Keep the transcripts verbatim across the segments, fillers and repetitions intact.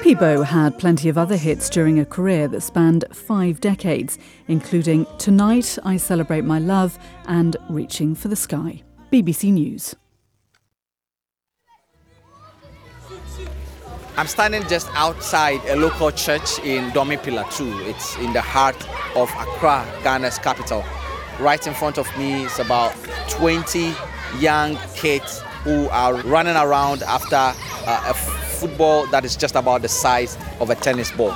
Peabo had plenty of other hits during a career that spanned five decades, including Tonight, I Celebrate My Love and Reaching for the Sky. B B C News. I'm standing just outside a local church in Domi Pillar two. It's in the heart of Accra, Ghana's capital. Right in front of me is about twenty young kids who are running around after uh, a football that is just about the size of a tennis ball.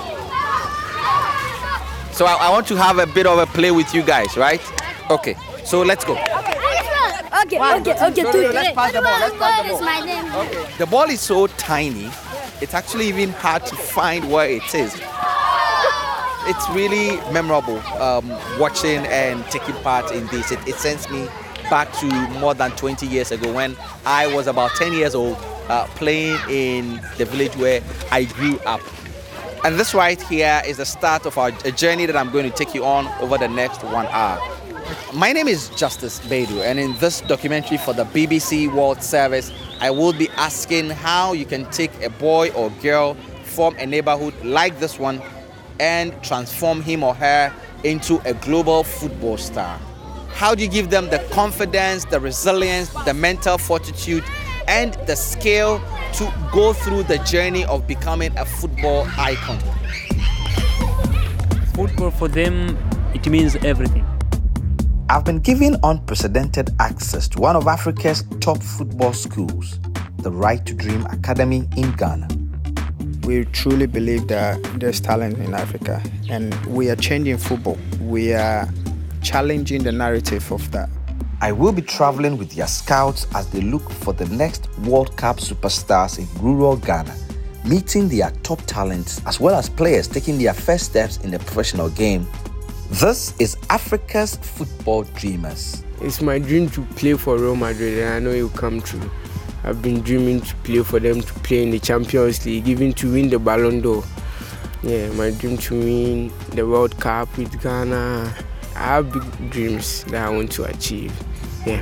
So I, I want to have a bit of a play with you guys, right? Okay, so let's go. Okay, One, okay, two, okay, no, two, no, let's pass the ball. Let's pass the ball. What is my name? Okay. The ball is so tiny, it's actually even hard to find where it is. It's really memorable um, watching and taking part in this. It, it sends me back to more than twenty years ago when I was about ten years old, uh, playing in the village where I grew up. And this right here is the start of our a journey that I'm going to take you on over the next one hour. My name is Justice Beidou, and in this documentary for the B B C World Service, I will be asking how you can take a boy or girl from a neighborhood like this one and transform him or her into a global football star. How do you give them the confidence, the resilience, the mental fortitude, and the skill to go through the journey of becoming a football icon? Football for them, it means everything. I've been given unprecedented access to one of Africa's top football schools, the Right to Dream Academy in Ghana. We truly believe that there's talent in Africa, and we are changing football. We are challenging the narrative of that. I will be traveling with their scouts as they look for the next World Cup superstars in rural Ghana, meeting their top talents as well as players taking their first steps in the professional game. This is Africa's Football Dreamers. It's my dream to play for Real Madrid, and I know it will come true. I've been dreaming to play for them, to play in the Champions League, even to win the Ballon d'Or. Yeah, my dream to win the World Cup with Ghana. I have big dreams that I want to achieve. Yeah.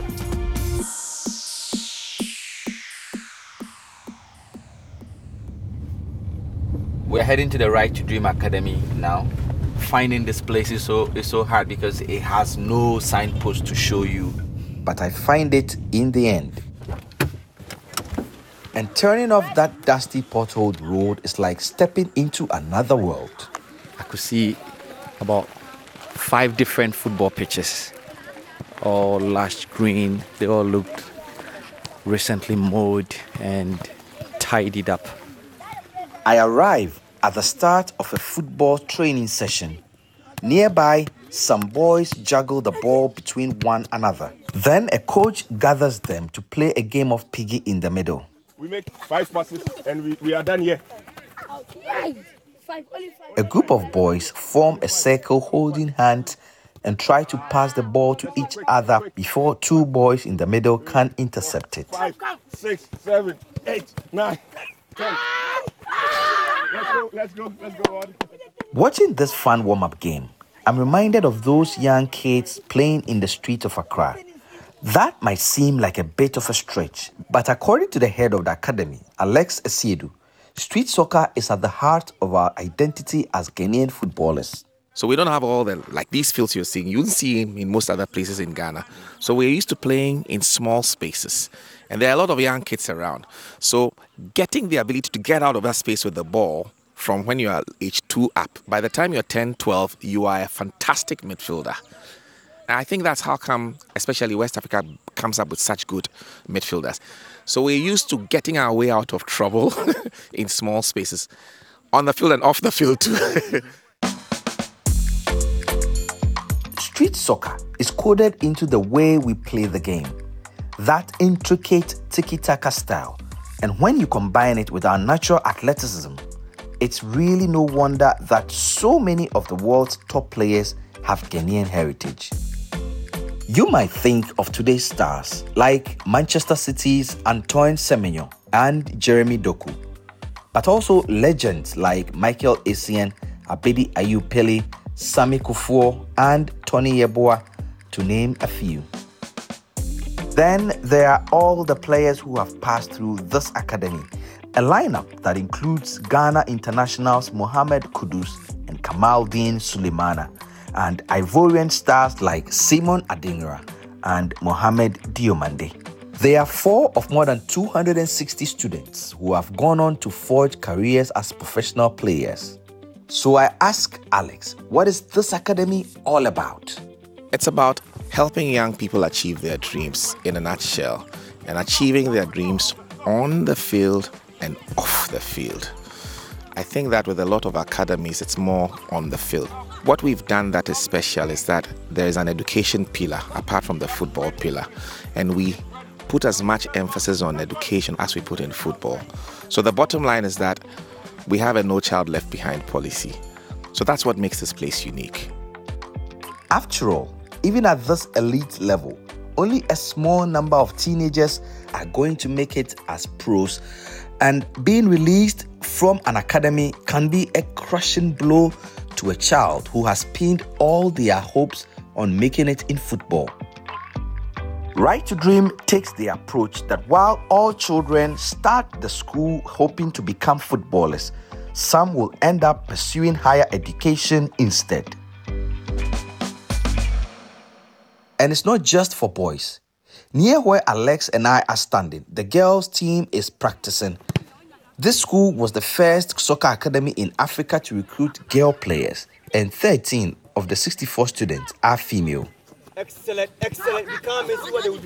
We're heading to the Right to Dream Academy now. Finding this place is so is so hard because it has no signpost to show you. But I find it in the end. And turning off that dusty potholed road is like stepping into another world. I could see about five different football pitches, all lush green. They all looked recently mowed and tidied up. I arrive at the start of a football training session. Nearby, some boys juggle the ball between one another. Then a coach gathers them to play a game of piggy in the middle. We make five passes and we, we are done here. A group of boys form a circle holding hands and try to pass the ball to each other before two boys in the middle can intercept it. Five, six, seven, eight, nine, ten. Let's go, let's go, let's go on. Watching this fun warm-up game, I'm reminded of those young kids playing in the streets of Accra. That might seem like a bit of a stretch, but according to the head of the academy, Alex Esiedu, street soccer is at the heart of our identity as Ghanaian footballers. So we don't have all the, like these fields you're seeing, you wouldn't see them in most other places in Ghana. So we're used to playing in small spaces. And there are a lot of young kids around. So getting the ability to get out of that space with the ball from when you are age two up, by the time you're ten, twelve, you are a fantastic midfielder. And I think that's how come, especially West Africa, comes up with such good midfielders. So we're used to getting our way out of trouble in small spaces, on the field and off the field too. Street soccer is coded into the way we play the game. That intricate tiki-taka style. And when you combine it with our natural athleticism, it's really no wonder that so many of the world's top players have Ghanaian heritage. You might think of today's stars like Manchester City's Antoine Semenyo and Jeremy Doku, but also legends like Michael Essien, Abedi Ayew Pele, Sammy Kufuor, and Tony Yeboah, to name a few. Then there are all the players who have passed through this academy, A lineup that includes Ghana internationals Mohamed Kudus and Kamaldeen Sulemana, and Ivorian stars like Simon Adingra and Mohamed Diomande. They are four of more than two hundred sixty students who have gone on to forge careers as professional players. So I ask Alex, what is this academy all about? It's about helping young people achieve their dreams in a nutshell, and achieving their dreams on the field and off the field. I think that with a lot of academies, it's more on the field. What we've done that is special is that there is an education pillar apart from the football pillar, and we put as much emphasis on education as we put in football. So the bottom line is that we have a No Child Left Behind policy. So that's what makes this place unique. After all, even at this elite level, only a small number of teenagers are going to make it as pros, and being released from an academy can be a crushing blow to a child who has pinned all their hopes on making it in football. Right to Dream takes the approach that while all children start the school hoping to become footballers, some will end up pursuing higher education instead. And it's not just for boys. Near where Alex and I are standing, the girls' team is practicing. This school was the first soccer academy in Africa to recruit girl players, and thirteen of the sixty-four students are female. Excellent, excellent. We can't miss what they will do.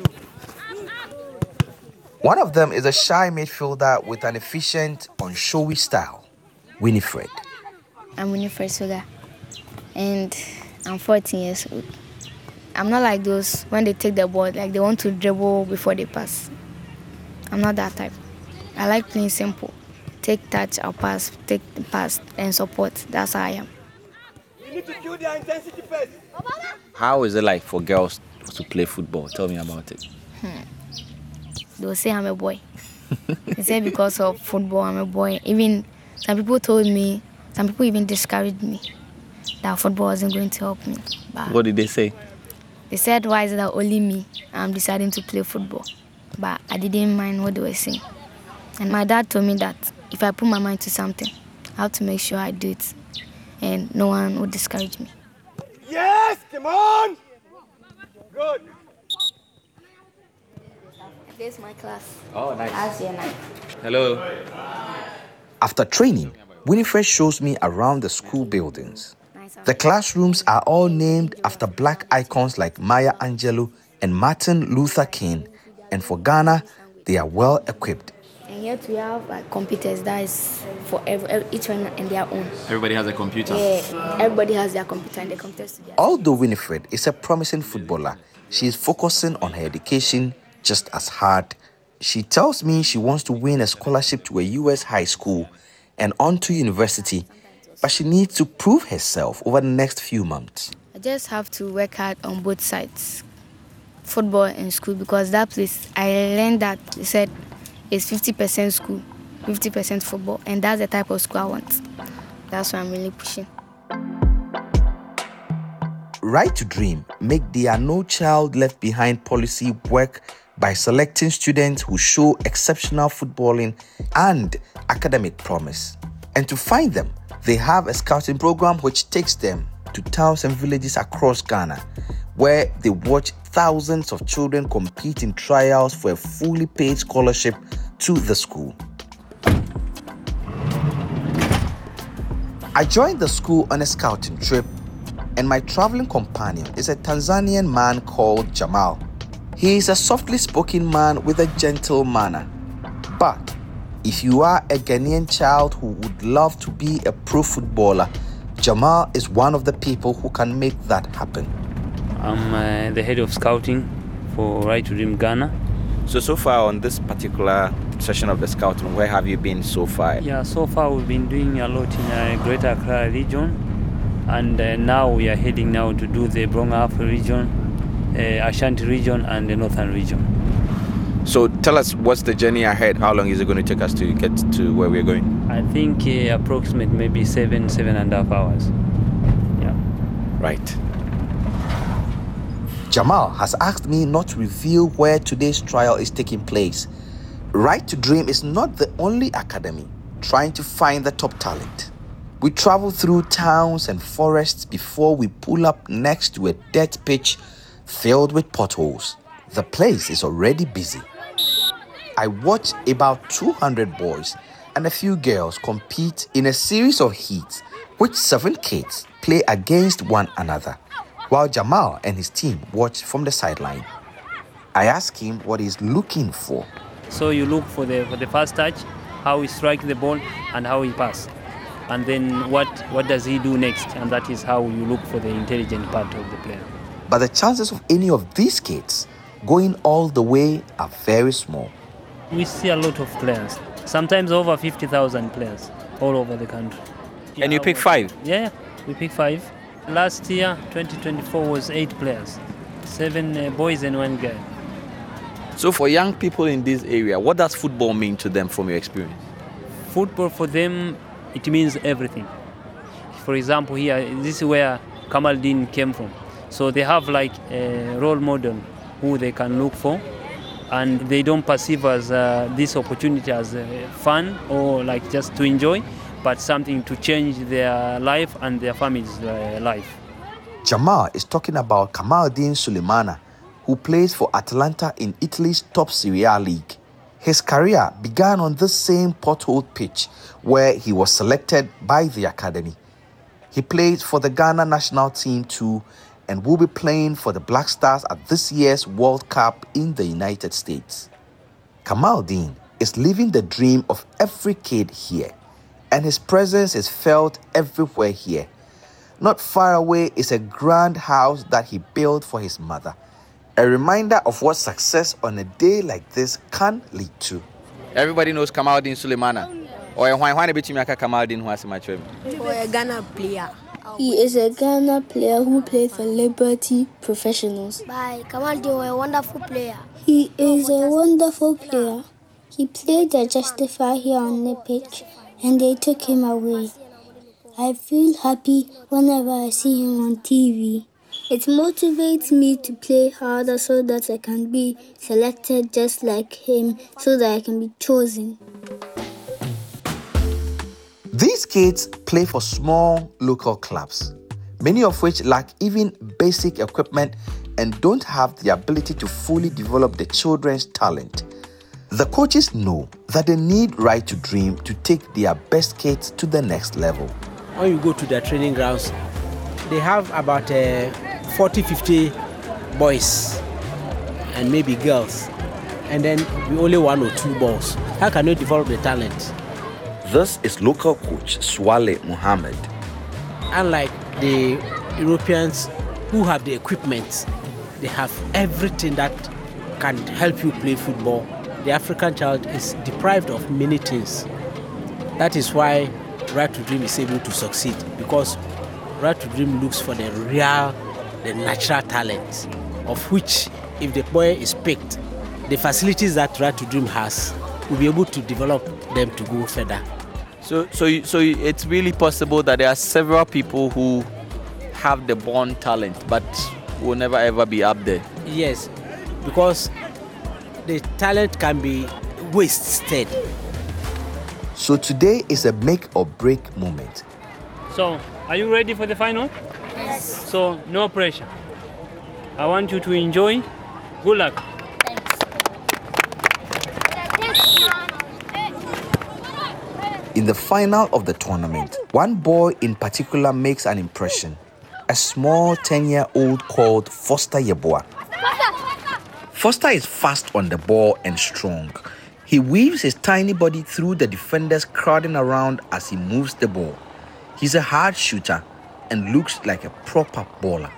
One of them is a shy midfielder with an efficient, unshowy style, Winifred. I'm Winifred Sugar, and I'm fourteen years old. I'm not like those when they take the ball, like they want to dribble before they pass. I'm not that type. I like playing simple. Take touch, I'll pass, take the pass, and support. That's how I am. You need to kill their intensity first. How is it like for girls to play football? Tell me about it. Hmm. They'll say I'm a boy. They say because of football, I'm a boy. Even some people told me, some people even discouraged me that football wasn't going to help me. But what did they say? They said, why is it that only me I'm deciding to play football? But I didn't mind what they were saying. And my dad told me that if I put my mind to something, I have to make sure I do it. And no one would discourage me. Yes, come on! Good. This is my class. Oh, nice. That's your night. Hello. After training, Winifred shows me around the school buildings. The classrooms are all named after black icons like Maya Angelou and Martin Luther King, and for Ghana, they are well equipped. And yet we have like computers that is for every, each one in their own. Everybody has a computer? Yeah, everybody has their computer and the computers together. Although Winifred is a promising footballer, she is focusing on her education just as hard. She tells me she wants to win a scholarship to a U S high school and on to university, but she needs to prove herself over the next few months. I just have to work hard on both sides, football and school, because that place, I learned that they said it's fifty percent school, fifty percent football, and that's the type of school I want. That's why I'm really pushing. Right to Dream make their No Child Left Behind policy work by selecting students who show exceptional footballing and academic promise. And to find them, they have a scouting program which takes them to towns and villages across Ghana, where they watch thousands of children compete in trials for a fully paid scholarship to the school. I joined the school on a scouting trip, and my traveling companion is a Tanzanian man called Jamal. He is a softly spoken man with a gentle manner. But if you are a Ghanaian child who would love to be a pro footballer, Jamal is one of the people who can make that happen. I'm uh, the head of scouting for Right to Dream Ghana. So, so far on this particular session of the scouting, where have you been so far? Yeah, so far we've been doing a lot in uh, Greater Accra region, and uh, now we are heading now to do the Brong-Ahafo region, uh, Ashanti region, and the Northern region. So tell us, what's the journey ahead? How long is it going to take us to get to where we're going? I think uh, approximate maybe seven, seven and a half hours. Yeah. Right. Jamal has asked me not to reveal where today's trial is taking place. Right to Dream is not the only academy trying to find the top talent. We travel through towns and forests before we pull up next to a dirt pitch filled with potholes. The place is already busy. I watch about two hundred boys and a few girls compete in a series of heats, which seven kids play against one another, while Jamal and his team watch from the sideline. I ask him what he's looking for. So you look for the for the first touch, how he strikes the ball and how he passes. And then what, what does he do next? And that is how you look for the intelligent part of the player. But the chances of any of these kids going all the way are very small. We see a lot of players, sometimes over fifty thousand players all over the country. And you pick five? Yeah, we pick five. Last year, twenty twenty-four, was eight players, seven uh, boys and one girl. So for young people in this area, what does football mean to them from your experience? Football for them, it means everything. For example, here, this is where Kamaldeen came from. So they have like a role model who they can look for, and they don't perceive as uh, this opportunity as uh, fun or like just to enjoy, but something to change their life and their family's uh, life. Jamal is talking about Kamaldeen Sulemana, who plays for Atalanta in Italy's top Serie A league. His career began on this same pothole pitch where he was selected by the academy. He played for the Ghana national team too, and will be playing for the Black Stars at this year's World Cup in the United States. Kamaldeen is living the dream of every kid here, and his presence is felt everywhere here. Not far away is a grand house that he built for his mother, a reminder of what success on a day like this can lead to. Everybody knows Kamaldeen Sulemana. Or why why be Kamaldeen who has a match? Or a Ghana player. He is a Ghana player who plays for Liberty Professionals. Bye. Kamaldeen was a wonderful player. He is a wonderful player. He played at Justify here on the pitch, and they took him away. I feel happy whenever I see him on T V. It motivates me to play harder so that I can be selected just like him, so that I can be chosen. These kids play for small local clubs, many of which lack even basic equipment and don't have the ability to fully develop the children's talent. The coaches know that they need Right to Dream to take their best kids to the next level. When you go to their training grounds, they have about uh, forty, fifty boys and maybe girls, and then we only one or two balls. How can you develop the talent? This is local coach Swale Muhammad. Unlike the Europeans who have the equipment, they have everything that can help you play football. The African child is deprived of many things. That is why Right to Dream is able to succeed, because Right to Dream looks for the real, the natural talent, of which if the boy is picked, the facilities that Right to Dream has will be able to develop them to go further. So, so, so it's really possible that there are several people who have the born talent, but will never ever be up there. Yes, because the talent can be wasted. So today is a make or break moment. So, are you ready for the final? Yes. So, no pressure. I want you to enjoy. Good luck. In the final of the tournament, one boy in particular makes an impression. A small ten-year-old called Foster Yeboah. Foster is fast on the ball and strong. He weaves his tiny body through the defenders crowding around as he moves the ball. He's a hard shooter and looks like a proper baller.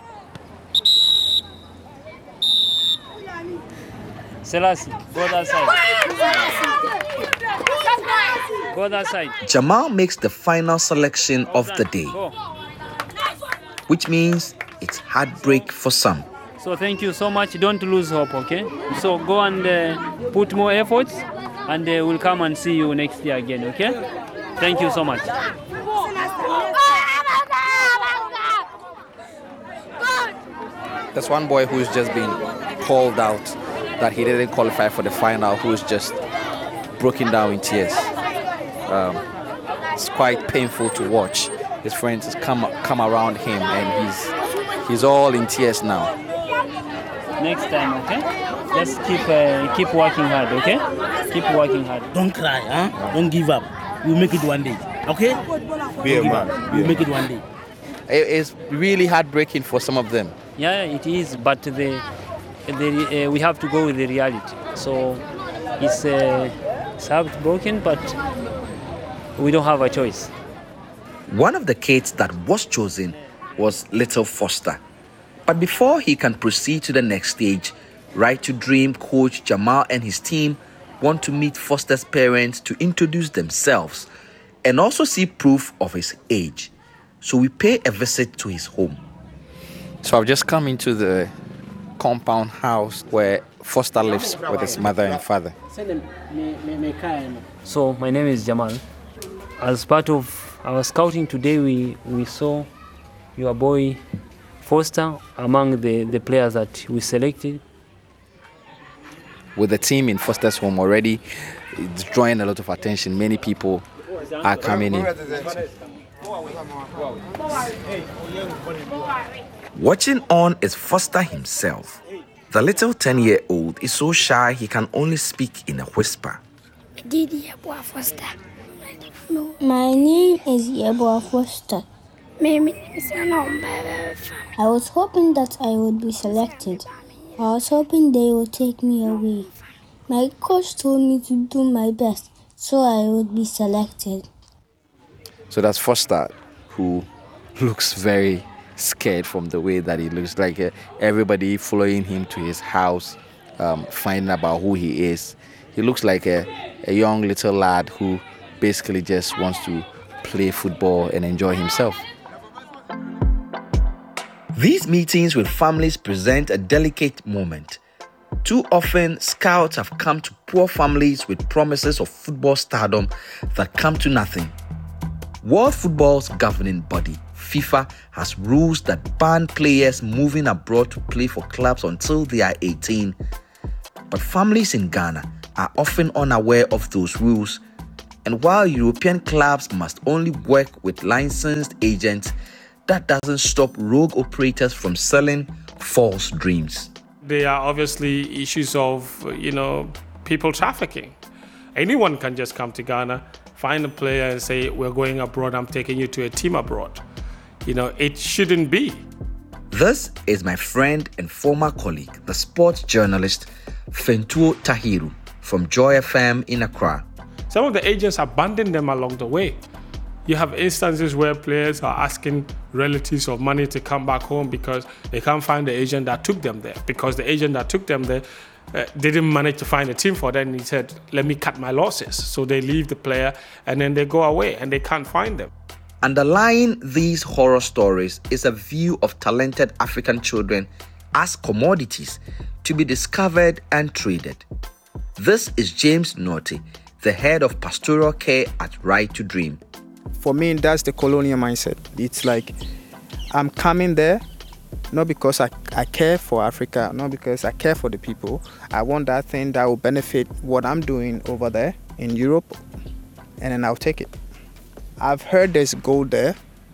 Selassie, go that side. Go that side. Jamal makes the final selection of the day, which means it's heartbreak for some. So thank you so much. Don't lose hope, okay? So go and uh, put more efforts, and uh, we'll come and see you next year again, okay? Thank you so much. There's one boy who's just been called out that he didn't qualify for the final, who's just broken down in tears. Um, it's quite painful to watch. His friends come come around him, and he's he's all in tears now. Next time, okay? Just keep uh, keep working hard, okay? Keep working hard. Don't cry, huh? Don't give up. You'll make it one day, okay? Be a man. You'll make it one day. It's really heartbreaking for some of them. Yeah, it is, but the, the uh, we have to go with the reality. So it's uh, it's heartbroken, but we don't have a choice. One of the kids that was chosen was little Foster. But before he can proceed to the next stage, Right to Dream coach Jamal and his team want to meet Foster's parents to introduce themselves and also see proof of his age. So we pay a visit to his home. So I've just come into the compound house where Foster lives with his mother and father. So my name is Jamal. As part of our scouting today, we, we saw your boy Foster among the, the players that we selected. With the team in Foster's home already, it's drawing a lot of attention. Many people are coming in. Watching on is Foster himself. The little ten-year-old is so shy he can only speak in a whisper. Foster. My name is Yeboah Foster. I was hoping that I would be selected. I was hoping they would take me away. My coach told me to do my best so I would be selected. So that's Foster, who looks very scared from the way that he looks. Like uh, everybody following him to his house, um, finding about who he is. He looks like a, a young little lad who basically just wants to play football and enjoy himself. These meetings with families present a delicate moment. Too often, scouts have come to poor families with promises of football stardom that come to nothing. World Football's governing body, FIFA, has rules that ban players moving abroad to play for clubs until they are eighteen. But families in Ghana are often unaware of those rules. And while European clubs must only work with licensed agents, that doesn't stop rogue operators from selling false dreams. There are obviously issues of, you know, people trafficking. Anyone can just come to Ghana, find a player and say, we're going abroad, I'm taking you to a team abroad. You know, it shouldn't be. This is my friend and former colleague, the sports journalist Fentuo Tahiru from Joy F M in Accra. Some of the agents abandon them along the way. You have instances where players are asking relatives of money to come back home because they can't find the agent that took them there. Because the agent that took them there uh, didn't manage to find a team for them. He said, let me cut my losses. So they leave the player and then they go away and they can't find them. Underlying these horror stories is a view of talented African children as commodities to be discovered and traded. This is James Norty, the head of pastoral care at Right to Dream. For me, that's the colonial mindset. It's like I'm coming there not because I, I care for Africa, not because I care for the people. I want that thing that will benefit what I'm doing over there in Europe, and then I'll take it. I've heard there's gold there,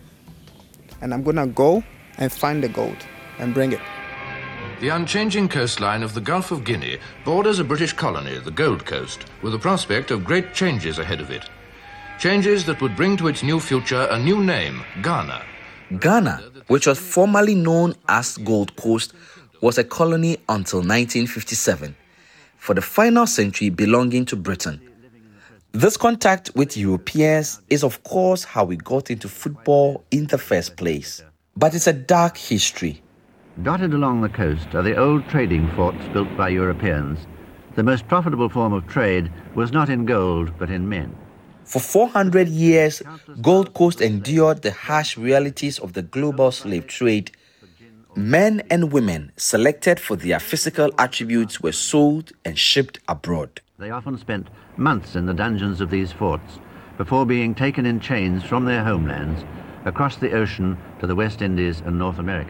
and I'm gonna go and find the gold and bring it. The unchanging coastline of the Gulf of Guinea borders a British colony, the Gold Coast, with the prospect of great changes ahead of it. Changes that would bring to its new future a new name, Ghana. Ghana, which was formerly known as Gold Coast, was a colony until nineteen fifty-seven, for the final century belonging to Britain. This contact with Europeans is, of course, how we got into football in the first place. But it's a dark history. Dotted along the coast are the old trading forts built by Europeans. The most profitable form of trade was not in gold, but in men. For four hundred years, Gold Coast endured the harsh realities of the global slave trade. Men and women selected for their physical attributes were sold and shipped abroad. They often spent months in the dungeons of these forts before being taken in chains from their homelands across the ocean to the West Indies and North America.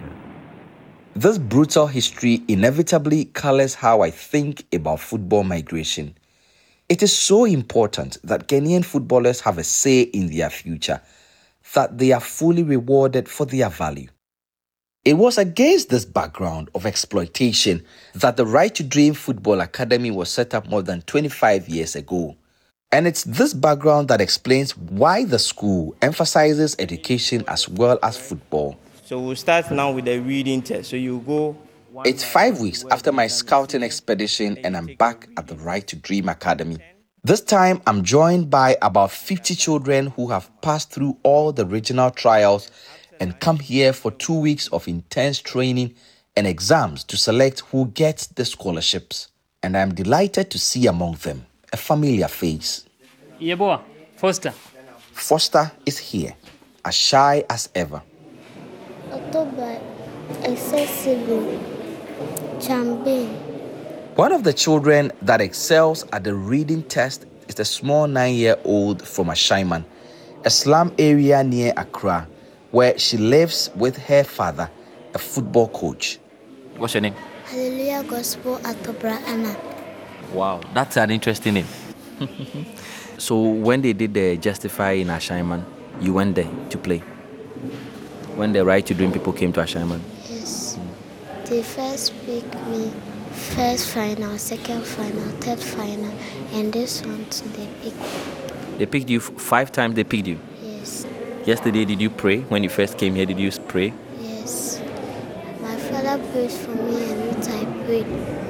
This brutal history inevitably colors how I think about football migration. It is so important that Ghanaian footballers have a say in their future, that they are fully rewarded for their value. It was against this background of exploitation that the Right to Dream Football Academy was set up more than twenty-five years ago. And it's this background that explains why the school emphasizes education as well as football. So we'll start now with the reading test. So you go... It's five weeks after my scouting expedition and I'm back at the Right to Dream Academy. This time, I'm joined by about fifty children who have passed through all the regional trials and come here for two weeks of intense training and exams to select who gets the scholarships. And I'm delighted to see among them a familiar face. Yeboah, Foster. Foster is here, as shy as ever. October, excessively, champagne. One of the children that excels at the reading test is the small nine-year-old from Ashaiman, a slum area near Accra, where she lives with her father, a football coach. What's your name? Hallelujah Gospel Atobra Anna. Wow, that's an interesting name. So when they did the Justify in Ashaiman, you went there to play? When the Right to Dream people came to Ashaiman? Yes. They first picked me, first final, second final, third final, and this one too, they picked. They picked you f- five times, they picked you? Yes. Yesterday, did you pray? When you first came here, did you pray? Yes. My father prayed for me and which I prayed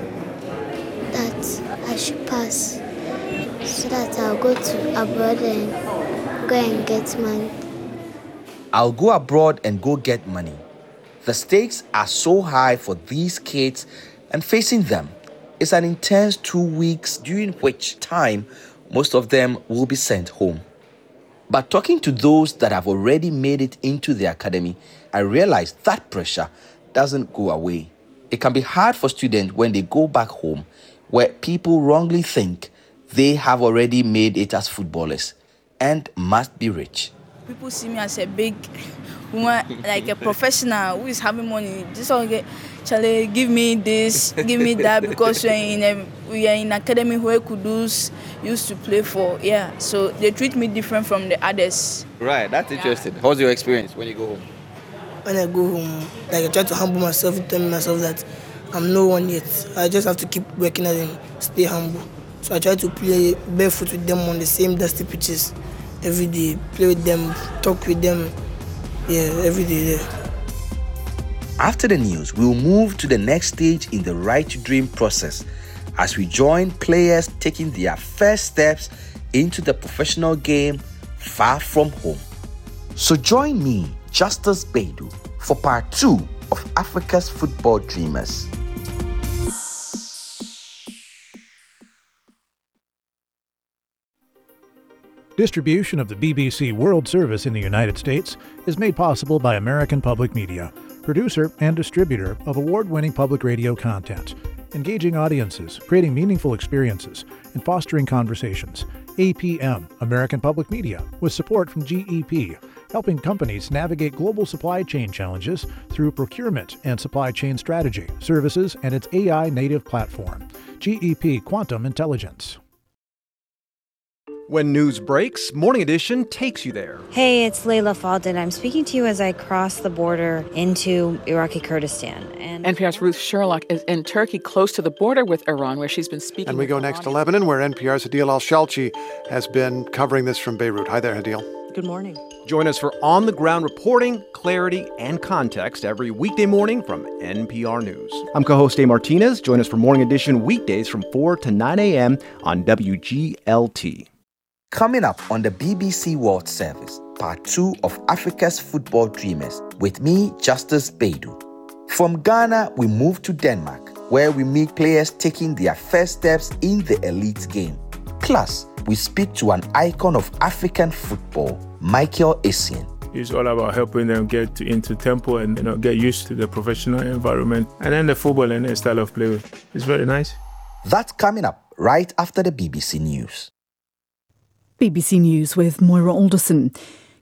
that I should pass so that I'll go to abroad and go and get money. I'll go abroad and go get money. The stakes are so high for these kids, and facing them is an intense two weeks during which time most of them will be sent home. But talking to those that have already made it into the academy, I realized that pressure doesn't go away. It can be hard for students when they go back home, where people wrongly think they have already made it as footballers and must be rich. People see me as a big woman, like a professional who is having money. Just okay, Charlie, give me this, give me that, because we're in a we are in academy where Kudus used to play for. Yeah, so they treat me different from the others. Right, that's interesting. Yeah. How's your experience when you go home? When I go home, like I try to humble myself and tell myself that I'm no one yet. I just have to keep working at them, stay humble. So I try to play barefoot with them on the same dusty pitches every day, play with them, talk with them, yeah, every day, yeah. After the news, we'll move to the next stage in the Right to Dream process as we join players taking their first steps into the professional game far from home. So join me, Justice Baidu, for part two of Africa's Football Dreamers. Distribution of the B B C World Service in the United States is made possible by American Public Media, producer and distributor of award-winning public radio content, engaging audiences, creating meaningful experiences, and fostering conversations. A P M, American Public Media, with support from G E P, helping companies navigate global supply chain challenges through procurement and supply chain strategy, services, and its A I-native platform. G E P Quantum Intelligence. When news breaks, Morning Edition takes you there. Hey, it's Layla Faldin. I'm speaking to you as I cross the border into Iraqi Kurdistan. And N P R's Ruth Sherlock is in Turkey, close to the border with Iran, where she's been speaking. And we go next to Lebanon, where N P R's Hadil Al-Shalchi has been covering this from Beirut. Hi there, Hadil. Good morning. Join us for on-the-ground reporting, clarity, and context every weekday morning from N P R News. I'm co-host Dave Martinez. Join us for Morning Edition weekdays from four to nine a.m. on W G L T. Coming up on the B B C World Service, part two of Africa's Football Dreamers, with me, Justice Baidu. From Ghana, we move to Denmark, where we meet players taking their first steps in the elite game. Plus, we speak to an icon of African football, Michael Essien. It's all about helping them get to, into tempo and you know get used to the professional environment, and then the football and the style of play. It's very nice. That's coming up right after the B B C News. B B C News with Moira Alderson.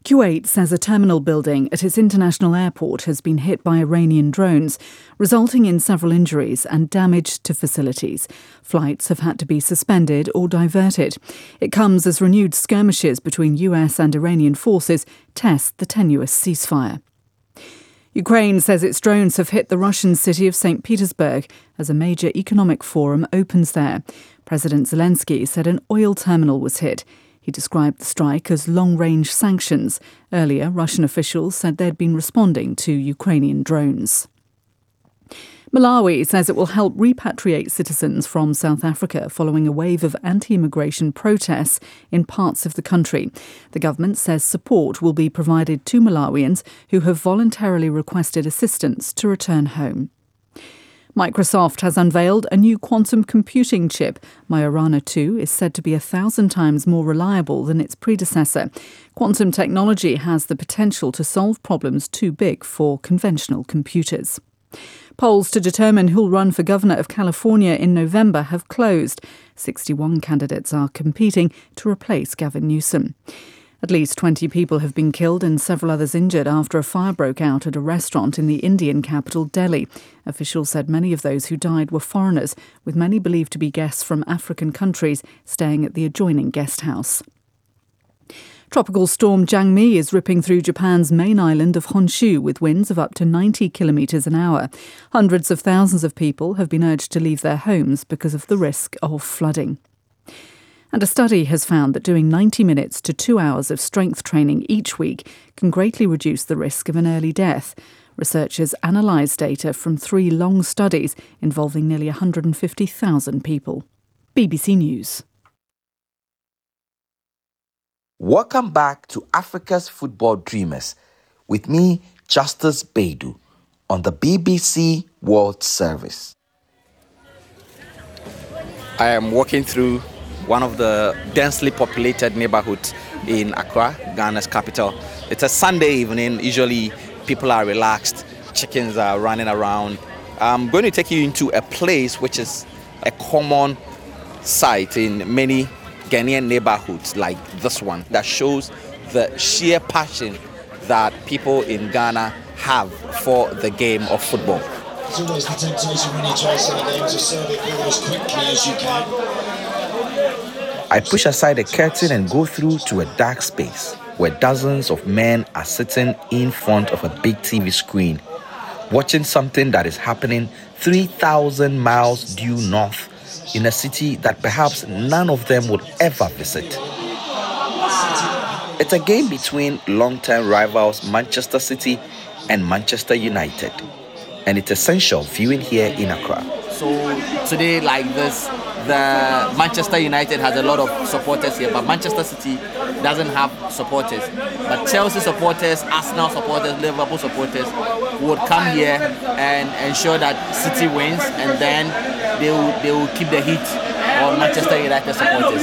Kuwait says a terminal building at its international airport has been hit by Iranian drones, resulting in several injuries and damage to facilities. Flights have had to be suspended or diverted. It comes as renewed skirmishes between U S and Iranian forces test the tenuous ceasefire. Ukraine says its drones have hit the Russian city of Saint Petersburg as a major economic forum opens there. President Zelensky said an oil terminal was hit. He described the strike as long-range sanctions. Earlier, Russian officials said they'd been responding to Ukrainian drones. Malawi says it will help repatriate citizens from South Africa following a wave of anti-immigration protests in parts of the country. The government says support will be provided to Malawians who have voluntarily requested assistance to return home. Microsoft has unveiled a new quantum computing chip. Majorana two is said to be a thousand times more reliable than its predecessor. Quantum technology has the potential to solve problems too big for conventional computers. Polls to determine who'll run for governor of California in November have closed. sixty-one candidates are competing to replace Gavin Newsom. At least twenty people have been killed and several others injured after a fire broke out at a restaurant in the Indian capital, Delhi. Officials said many of those who died were foreigners, with many believed to be guests from African countries staying at the adjoining guest house. Tropical storm Jangmi is ripping through Japan's main island of Honshu with winds of up to ninety kilometres an hour. Hundreds of thousands of people have been urged to leave their homes because of the risk of flooding. And a study has found that doing ninety minutes to two hours of strength training each week can greatly reduce the risk of an early death. Researchers analysed data from three long studies involving nearly one hundred fifty thousand people. B B C News. Welcome back to Africa's Football Dreamers with me, Justice Baidu, on the B B C World Service. I am walking through one of the densely populated neighborhoods in Accra, Ghana's capital. It's a Sunday evening. Usually people are relaxed, chickens are running around. I'm going to take you into a place which is a common sight in many Ghanaian neighborhoods like this one, that shows the sheer passion that people in Ghana have for the game of football. It's always the temptation when you try some game to serve it all as quickly as you can. I push aside the curtain and go through to a dark space where dozens of men are sitting in front of a big T V screen, watching something that is happening three thousand miles due north in a city that perhaps none of them would ever visit. It's a game between long-term rivals Manchester City and Manchester United, and it's essential viewing here in Accra. So today, like this, the Manchester United has a lot of supporters here, but Manchester City doesn't have supporters. But Chelsea supporters, Arsenal supporters, Liverpool supporters would come here and ensure that City wins, and then they will, they will keep the heat on Manchester United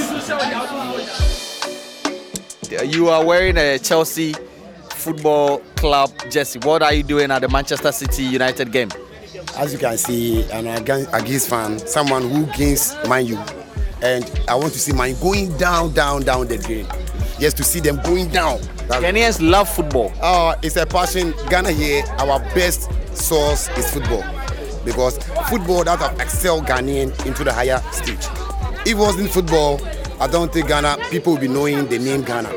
supporters. You are wearing a Chelsea Football Club jersey. What are you doing at the Manchester City United game? As you can see, I'm a Agis fan, someone who gains Man U, and I want to see Man U going down, down, down the drain. Just to see them going down. Ghanaians love football. Uh, it's a passion. Ghana here, our best source is football, because football that have excelled Ghanaian into the higher stage. If it wasn't football, I don't think Ghana people will be knowing the name Ghana.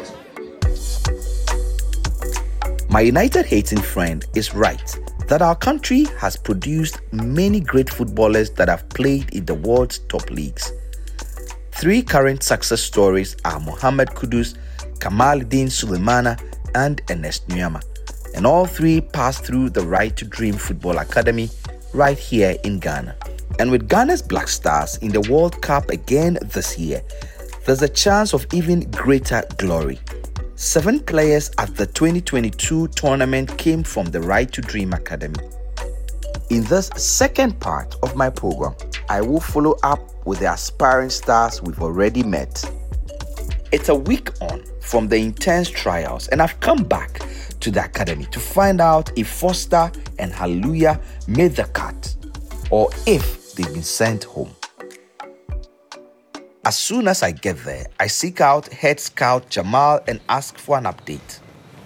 My United-hating friend is right that our country has produced many great footballers that have played in the world's top leagues. Three current success stories are Mohamed Kudus, Kamaluddin Sulemana, and Ernest Nuama, and all three passed through the Right to Dream Football Academy right here in Ghana. And with Ghana's Black Stars in the World Cup again this year, there's a chance of even greater glory. Seven players at the twenty twenty-two tournament came from the Right to Dream Academy. In this second part of my program, I will follow up with the aspiring stars we've already met. It's a week on from the intense trials, and I've come back to the academy to find out if Foster and Hallelujah made the cut or if they've been sent home. As soon as I get there, I seek out head scout Jamal and ask for an update.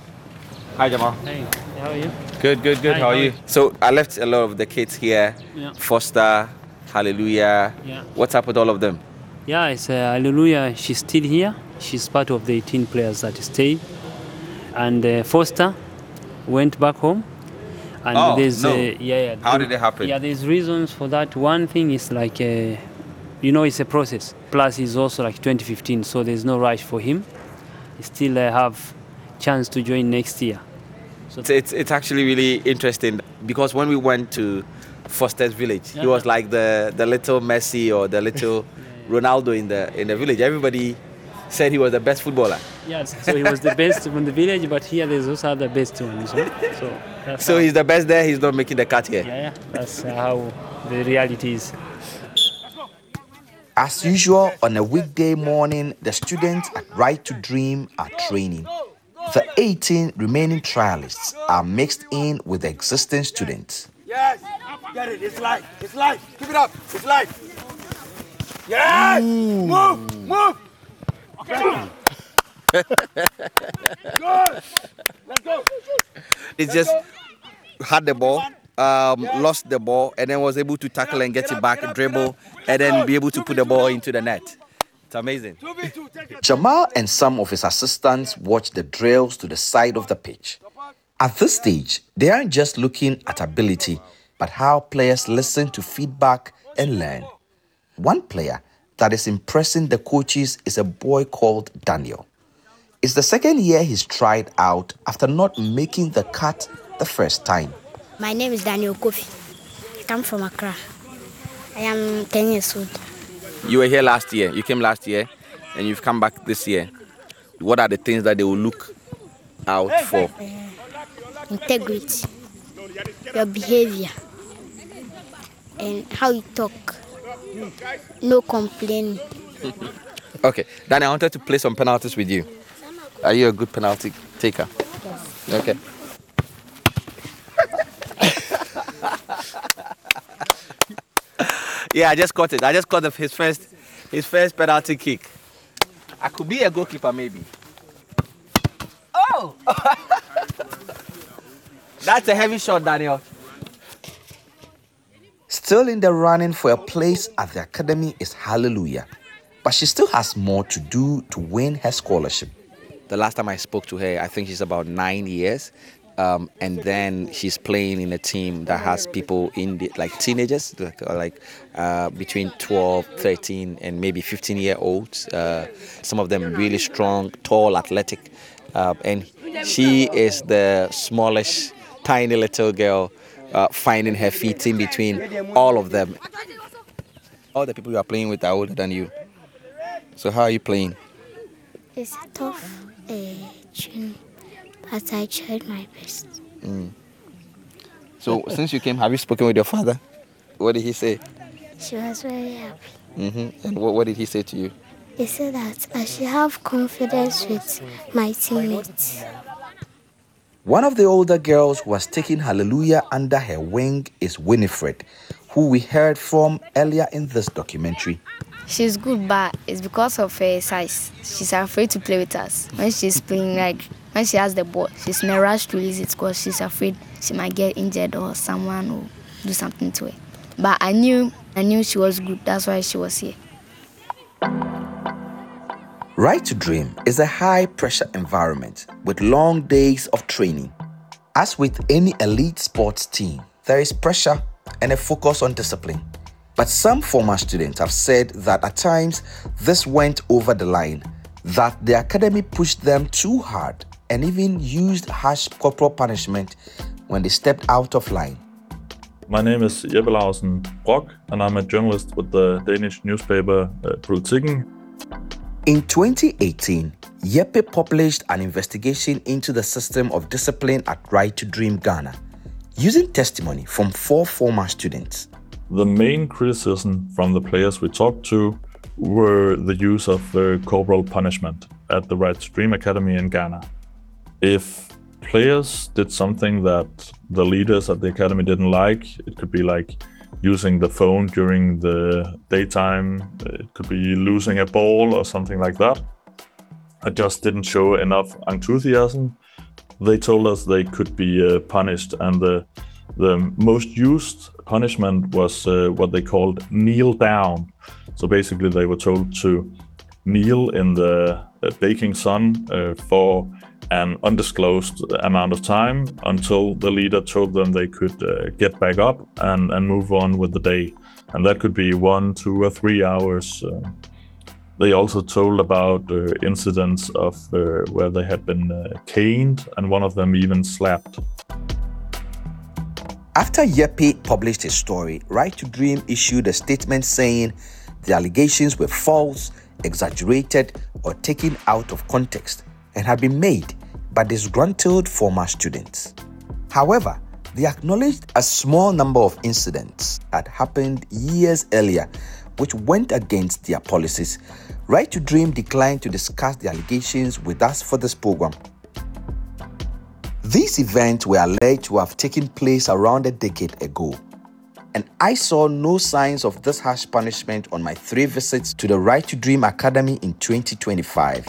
Hi, Jamal. Hey, how are you? Good, good, good. Hi, how are how you? are you? So I left a lot of the kids here. Yeah. Foster, Hallelujah. Yeah. What's up with all of them? Yeah, it's uh, Hallelujah. She's still here. She's part of the eighteen players that stayed. And uh, Foster went back home. And Oh, there's no. uh, yeah, yeah. How did it happen? Yeah, there's reasons for that. One thing is like, uh, you know, it's a process. Plus, he's also like twenty fifteen, so there's no rush for him. He still uh, have chance to join next year. So It's, it's, it's actually really interesting because when we went to Foster's village, he was like the, the little Messi or the little Ronaldo in the in the village. Everybody said he was the best footballer. yeah, so he was the best from the village, but here there's also the best ones. So, so, that's So how, he's the best there, he's not making the cut here. yeah, yeah, that's uh, how the reality is. As usual, on a weekday morning, the students at Right to Dream are training. The eighteen remaining trialists are mixed in with the existing students. Yes, get it. It's light. It's light. Keep it up. It's light. Yes. Move. Move. Okay. Good. Let's go. He just had the ball, um, lost the ball, and then was able to tackle and get it back, dribble, and then be able to put the ball into the net. It's amazing. Jamal and some of his assistants watch the drills to the side of the pitch. At this stage, they aren't just looking at ability, but how players listen to feedback and learn. One player that is impressing the coaches is a boy called Daniel. It's the second year he's tried out after not making the cut the first time. My name is Daniel Kofi. I come from Accra. I am ten years old. You were here last year, you came last year, and you've come back this year. What are the things that they will look out for? Uh, integrity, your behavior, and how you talk. No complaining. Okay, Danny, I wanted to play some penalties with you. Are you a good penalty taker? Yes. Okay. Yeah, I just caught it. I just caught the, his first his first penalty kick. I could be a goalkeeper maybe. Oh! That's a heavy shot, Daniel. Still in the running for a place at the academy is Hallelujah, but she still has more to do to win her scholarship. The last time I spoke to her, I think she's about nine years. Um, and then she's playing in a team that has people in the, like teenagers, like, like uh, between twelve, thirteen, and maybe fifteen year olds. Uh, some of them really strong, tall, athletic. Uh, and she is the smallish, tiny little girl uh, finding her feet in between all of them. All the people you are playing with are older than you. So how are you playing? It's a tough uh, tune. But I tried my best. Mm. So since you came, have you spoken with your father? What did he say? She was very happy. Mm-hmm. And what, what did he say to you? He said that I should have confidence with my teammates. One of the older girls who has taken Hallelujah under her wing is Winifred, who we heard from earlier in this documentary. She's good, but it's because of her size. She's afraid to play with us. When she's playing, like, when she has the ball, she's in a rush to release it because she's afraid she might get injured or someone will do something to her. But I knew, I knew she was good. That's why she was here. Right to Dream is a high-pressure environment with long days of training. As with any elite sports team, there is pressure and a focus on discipline. But some former students have said that at times this went over the line, that the academy pushed them too hard and even used harsh corporal punishment when they stepped out of line. My name is Jeppe Larsen Brock, and I'm a journalist with the Danish newspaper uh, Politiken. In twenty eighteen, Jeppe published an investigation into the system of discipline at Right to Dream Ghana, using testimony from four former students. The main criticism from the players we talked to were the use of uh, corporal punishment at the Right to Dream Academy in Ghana. If players did something that the leaders at the academy didn't like, it could be like using the phone during the daytime, it could be losing a ball or something like that. I just didn't show enough enthusiasm. they told us they could be uh, punished, and the the most used punishment was uh, what they called kneel down. So basically they were told to kneel in the uh, baking sun uh, for an undisclosed amount of time until the leader told them they could uh, get back up and, and move on with the day. And that could be one, two or three hours. Uh, they also told about uh, incidents of uh, where they had been uh, caned, and one of them even slapped. After Yeppe published his story, Right to Dream issued a statement saying the allegations were false, exaggerated, or taken out of context and had been made by disgruntled former students. However, they acknowledged a small number of incidents had happened years earlier which went against their policies. Right to Dream declined to discuss the allegations with us for this program. These events were alleged to have taken place around a decade ago, and I saw no signs of this harsh punishment on my three visits to the Right to Dream Academy in twenty twenty-five.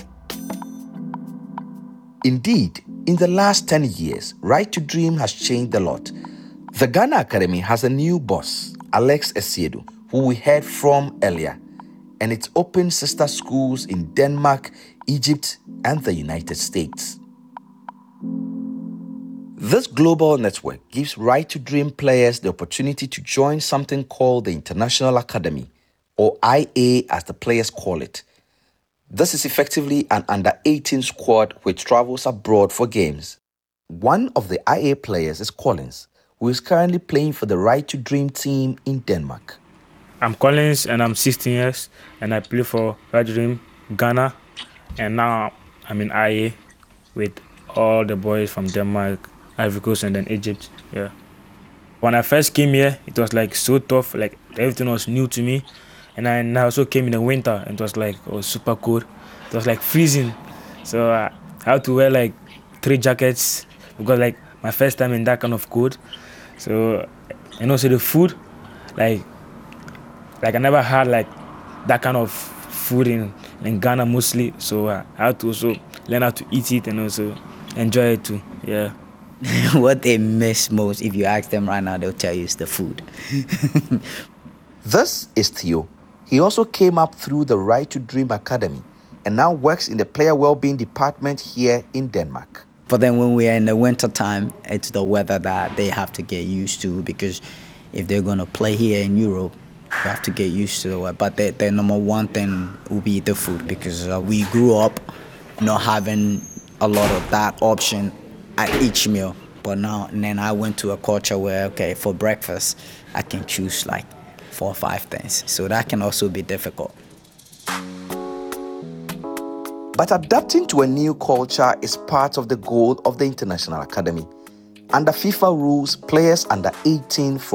Indeed, in the last ten years, Right to Dream has changed a lot. The Ghana Academy has a new boss, Alex Essiedu, who we heard from earlier, and it's opened sister schools in Denmark, Egypt, and the United States. This global network gives Right to Dream players the opportunity to join something called the International Academy, or I A as the players call it. This is effectively an under eighteen squad which travels abroad for games. One of the I A players is Collins, who is currently playing for the Right to Dream team in Denmark. I'm Collins and I'm sixteen years and I play for Right to Dream Ghana, and now I'm in I A with all the boys from Denmark, Ivory Coast, and then Egypt. Yeah. When I first came here, it was like so tough, like everything was new to me. And I, and I also came in the winter, and it was like it was super cold. It was like freezing. So uh, I had to wear like three jackets because like my first time in that kind of cold. So, and also the food, like like I never had like that kind of food in, in Ghana mostly. So uh, I had to also learn how to eat it and also enjoy it too. Yeah. What they miss most, if you ask them right now, they'll tell you it's the food. This is Theo. He also came up through the Right to Dream Academy and now works in the player well-being department here in Denmark. But then when we are in the winter time, it's the weather that they have to get used to, because if they're going to play here in Europe, you have to get used to it. But their, their number one thing will be the food, because uh, we grew up not having a lot of that option at each meal. But now, and then I went to a culture where, okay, for breakfast, I can choose like four or five things. So that can also be difficult. But adapting to a new culture is part of the goal of the International Academy. Under FIFA rules, players under eighteen from